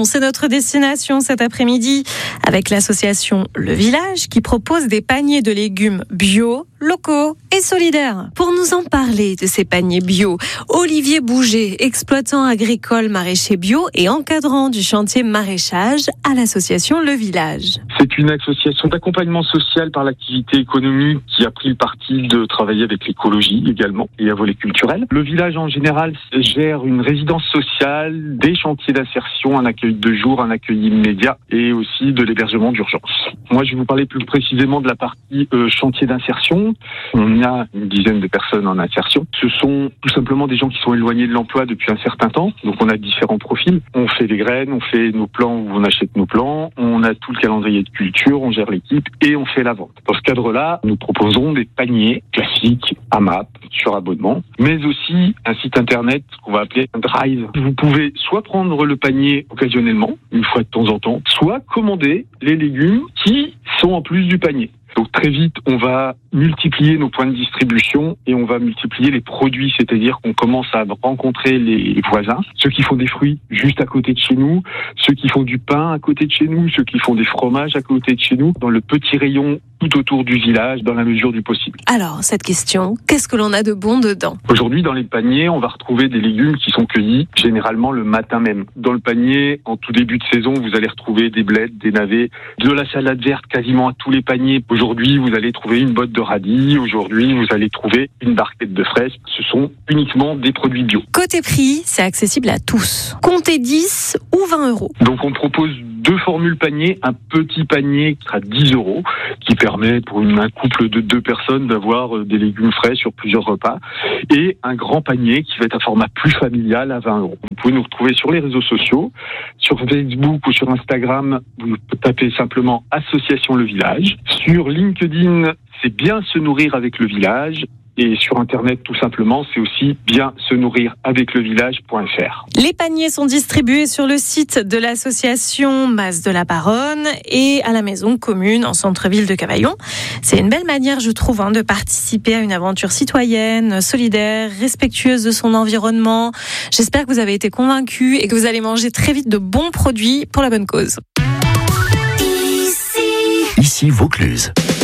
c'est notre destination cet après-midi avec l'association Le Village qui propose des paniers de légumes bio, locaux et solidaires. Pour nous en parler de ces paniers bio, Olivier Bouget, exploitant agricole maraîcher bio et encadrant du chantier maraîchage à l'association Le Village. C'est une association d'accompagnement social par l'activité économique qui a pris le parti de travailler avec l'écologie également et un volet culturel. Le village en général gère une résidence sociale, des chantiers d'insertion, un accueil de jour, un accueil immédiat et aussi de l'hébergement d'urgence. Moi, je vais vous parler plus précisément de la partie chantier d'insertion. On a une dizaine de personnes en insertion. Ce sont tout simplement des gens qui sont éloignés de l'emploi depuis un certain temps. Donc, on a différents profils. On fait des graines, on fait nos plants où on achète nos plants. On a tout le calendrier de culture, on gère l'équipe et on fait la vente. Dans ce cadre-là, nous proposons des paniers classiques, AMAP, sur abonnement, mais aussi un site internet qu'on va appeler un drive. Vous pouvez soit prendre le panier occasionnellement, une fois de temps en temps, soit commander les légumes qui sont en plus du panier. Donc très vite, on va multiplier nos points de distribution et on va multiplier les produits, c'est-à-dire qu'on commence à rencontrer les voisins, ceux qui font des fruits juste à côté de chez nous, ceux qui font du pain à côté de chez nous, ceux qui font des fromages à côté de chez nous, dans le petit rayon tout autour du village, dans la mesure du possible. Alors, cette question, qu'est-ce que l'on a de bon dedans ? Aujourd'hui, dans les paniers, on va retrouver des légumes qui sont cueillis généralement le matin même. Dans le panier, en tout début de saison, vous allez retrouver des blettes, des navets, de la salade verte quasiment à tous les paniers. Aujourd'hui, vous allez trouver une botte de radis. Aujourd'hui, vous allez trouver une barquette de fraises. Ce sont uniquement des produits bio. Côté prix, c'est accessible à tous. Comptez 10 ou 20 €. Donc, on propose deux formules paniers. Un petit panier qui sera 10 €, qui permet pour un couple de 2 personnes d'avoir des légumes frais sur plusieurs repas. Et un grand panier qui va être un format plus familial à 20 €. Vous pouvez nous retrouver sur les réseaux sociaux, sur Facebook ou sur Instagram. Vous tapez simplement Association Le Village. Sur LinkedIn, c'est bien se nourrir avec le village. Et sur Internet, tout simplement, c'est aussi bien se nourrir avec le village.fr. Les paniers sont distribués sur le site de l'association Mas de la Baronne et à la maison commune en centre-ville de Cavaillon. C'est une belle manière, je trouve, de participer à une aventure citoyenne, solidaire, respectueuse de son environnement. J'espère que vous avez été convaincus et que vous allez manger très vite de bons produits pour la bonne cause. Ici Vaucluse.